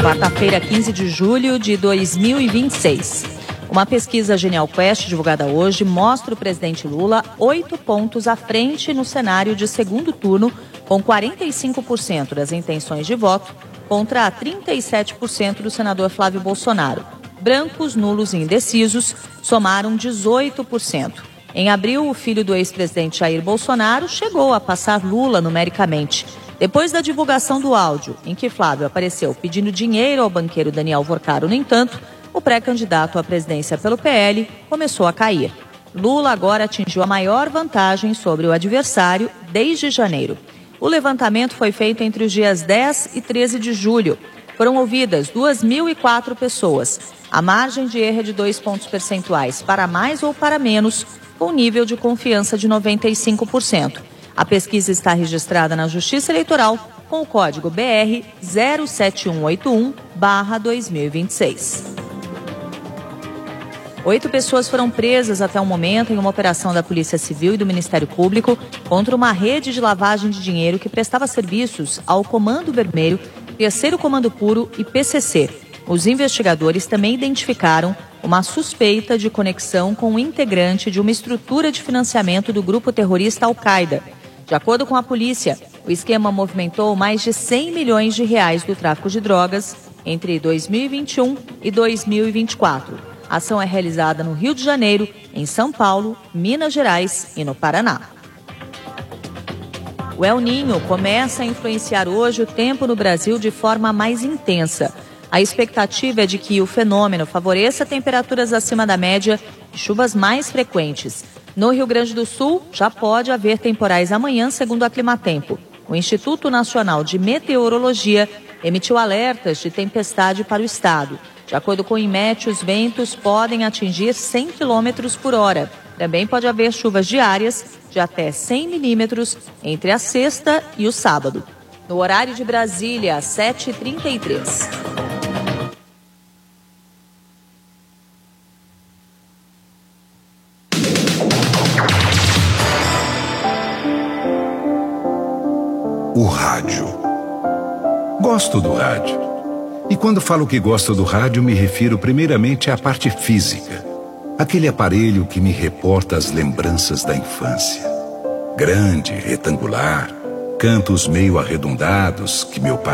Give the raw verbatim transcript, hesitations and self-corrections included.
quarta-feira, quinze de julho de dois mil e vinte e seis. Uma pesquisa Genial Quest divulgada hoje mostra o presidente Lula oito pontos à frente no cenário de segundo turno, com quarenta e cinco por cento das intenções de voto contra trinta e sete por cento do senador Flávio Bolsonaro. Brancos, nulos e indecisos somaram dezoito por cento. Em abril, o filho do ex-presidente Jair Bolsonaro chegou a passar Lula numericamente. Depois da divulgação do áudio, em que Flávio apareceu pedindo dinheiro ao banqueiro Daniel Vorcaro, no entanto, o pré-candidato à presidência pelo P L começou a cair. Lula agora atingiu a maior vantagem sobre o adversário desde janeiro. O levantamento foi feito entre os dias dez e treze de julho. Foram ouvidas duas mil e quatro pessoas. A margem de erro é de dois pontos percentuais para mais ou para menos, com nível de confiança de noventa e cinco por cento. A pesquisa está registrada na Justiça Eleitoral com o código B R zero sete um oito um barra dois mil e vinte e seis. Oito pessoas foram presas até o momento em uma operação da Polícia Civil e do Ministério Público contra uma rede de lavagem de dinheiro que prestava serviços ao Comando Vermelho, Terceiro Comando Puro e P C C. Os investigadores também identificaram uma suspeita de conexão com um integrante de uma estrutura de financiamento do grupo terrorista Al-Qaeda. De acordo com a polícia, o esquema movimentou mais de cem milhões de reais do tráfico de drogas entre dois mil e vinte e um e dois mil e vinte e quatro. A ação é realizada no Rio de Janeiro, em São Paulo, Minas Gerais e no Paraná. O El Niño começa a influenciar hoje o tempo no Brasil de forma mais intensa. A expectativa é de que o fenômeno favoreça temperaturas acima da média e chuvas mais frequentes. No Rio Grande do Sul, já pode haver temporais amanhã, segundo a Climatempo. O Instituto Nacional de Meteorologia emitiu alertas de tempestade para o estado. De acordo com o INMET, os ventos podem atingir cem quilômetros por hora. Também pode haver chuvas diárias de até cem milímetros entre a sexta e o sábado. No horário de Brasília, às sete e trinta e três. O rádio. Gosto do rádio. E quando falo que gosto do rádio, me refiro primeiramente à parte física. Aquele aparelho que me reporta as lembranças da infância. Grande, retangular, cantos meio arredondados que meu pai